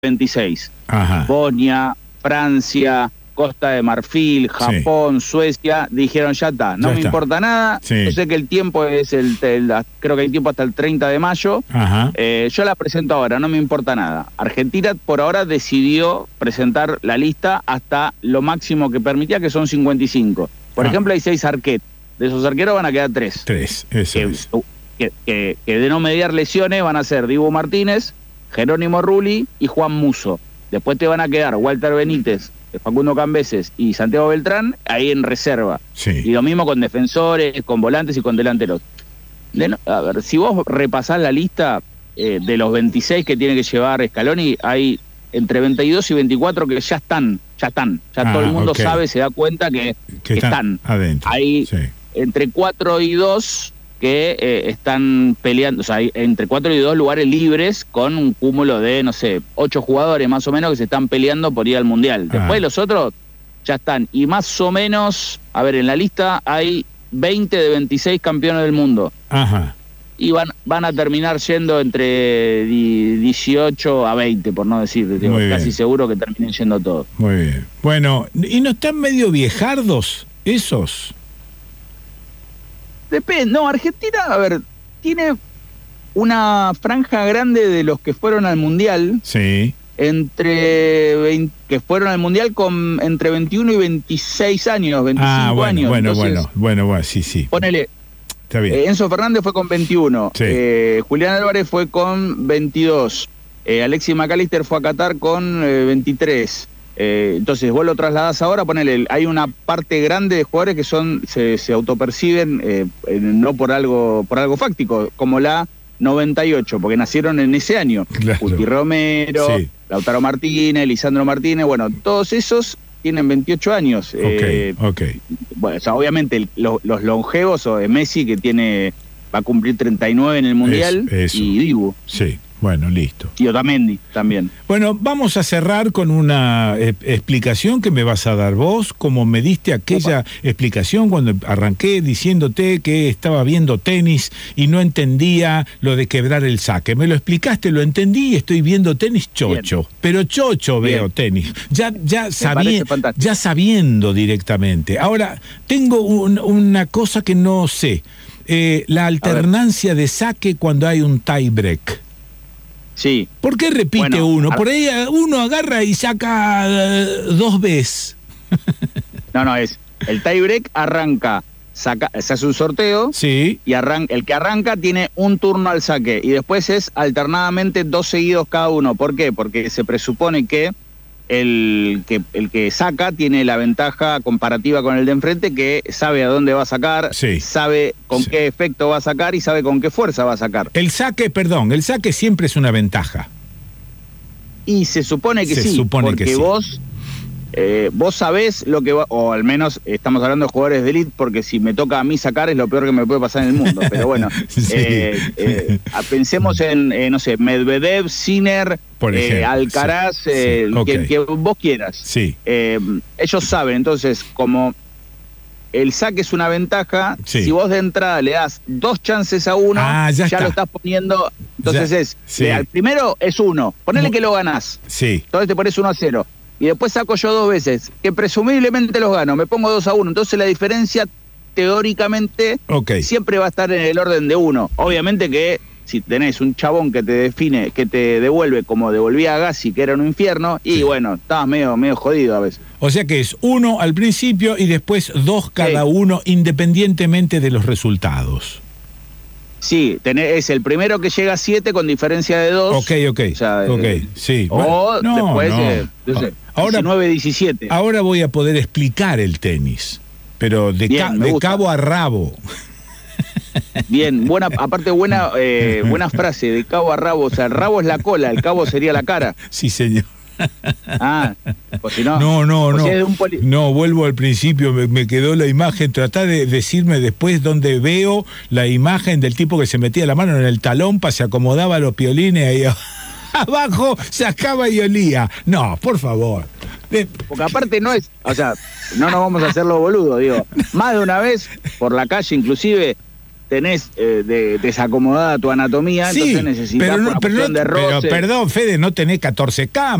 26. Ajá. Bosnia, Francia, Costa de Marfil, Japón, Suecia, dijeron ya está, no me importa nada, yo sé que el tiempo es creo que hay tiempo hasta el 30 de mayo, yo la presento ahora, no me importa nada. Argentina por ahora decidió presentar la lista hasta lo máximo que permitía, que son 55. Por ejemplo, hay 6 arqueros, de esos arqueros van a quedar 3. 3, eso es. Que de no mediar lesiones van a ser Dibu Martínez, Jerónimo Rulli y Juan Musso. Después te van a quedar Walter Benítez, Facundo Cambeses y Santiago Beltrán ahí en reserva. Y lo mismo con defensores, con volantes y con delanteros. A ver, si vos repasás la lista de los 26 que tiene que llevar Scaloni, hay entre 22 y 24 que ya están. Ya todo el mundo sabe, se da cuenta que están adentro. Hay entre 4 y 2 que están peleando, o sea, hay entre 4 y 2 lugares libres con un cúmulo de, no sé, 8 jugadores más o menos que se están peleando por ir al Mundial. Después los otros ya están. Y más o menos, a ver, en la lista hay 20 de 26 campeones del mundo. Y van a terminar yendo entre 18 a 20, por no decir, digo, casi seguro que terminen yendo todos. Muy bien. Bueno, ¿y no están medio viejardos esos? Depende, no, Argentina, a ver, tiene una franja grande de los que fueron al Mundial. Que fueron al Mundial con entre 21 y 26 años, 25 años. Bueno, sí. Ponele, está bien. Enzo Fernández fue con 21, Julián Álvarez fue con 22, Alexis McAllister fue a Qatar con 23. Entonces vos lo trasladás ahora, ponele, hay una parte grande de jugadores que se autoperciben no por algo fáctico, como la 98, porque nacieron en ese año. Guti Romero, Lautaro Martínez, Lisandro Martínez, bueno, todos esos tienen 28 años. Bueno, o sea, obviamente los longevos, o Messi, que va a cumplir 39 en el Mundial, y Dibu. Bueno, listo. Y Otamendi también. Bueno, vamos a cerrar con una explicación que me vas a dar vos, como me diste aquella explicación cuando arranqué diciéndote que estaba viendo tenis y no entendía lo de quebrar el saque. Me lo explicaste, lo entendí y estoy viendo tenis chocho. Bien. Pero chocho veo tenis. Ya sabiendo directamente. Ahora, tengo una cosa que no sé. La alternancia de saque cuando hay un tie break. Sí. ¿Por qué repite uno? Por ahí uno agarra y saca 2 veces. No, es el tie break arranca, se hace un sorteo y el que arranca tiene un turno al saque y después es alternadamente 2 seguidos cada uno. ¿Por qué? Porque se presupone que el que saca tiene la ventaja comparativa con el de enfrente, que sabe a dónde va a sacar, sabe con qué efecto va a sacar y sabe con qué fuerza va a sacar. El saque siempre es una ventaja. Y se supone que porque vos sabés lo que va, o al menos estamos hablando de jugadores de élite, porque si me toca a mí sacar es lo peor que me puede pasar en el mundo. Pero bueno, pensemos en, no sé, Medvedev, Sinner, Alcaraz, que vos quieras. Ellos saben, entonces, como el saque es una ventaja, si vos de entrada le das 2 chances a uno, ya lo estás poniendo, entonces al primero es 1, ponele que lo ganás, entonces te pones 1-0. Y después saco yo 2 veces, que presumiblemente los gano, me pongo 2-1, entonces la diferencia teóricamente siempre va a estar en el orden de 1. Obviamente que si tenés un chabón que te devuelve como devolvía a Gassi, que era un infierno, y bueno, estabas medio jodido a veces. O sea que es 1 al principio y después 2 cada uno, independientemente de los resultados. Sí, es el primero que llega a 7 con diferencia de 2. O sea, o después, ahora 9-17. Ahora voy a poder explicar el tenis, pero de cabo a rabo. Bien, buena frase, de cabo a rabo. O sea, el rabo es la cola, el cabo sería la cara. Sí, señor. Pues si no. No, vuelvo al principio, me quedó la imagen. Tratá de decirme después dónde veo la imagen del tipo que se metía la mano en el talón, se acomodaba los piolines ahí abajo, sacaba y olía. No, por favor. Porque aparte no es, no nos vamos a hacerlo boludo, digo. Más de una vez, por la calle inclusive, tenés desacomodada tu anatomía, sí, entonces necesitas una cuestión de roce. Pero perdón, Fede, no tenés 14 camas.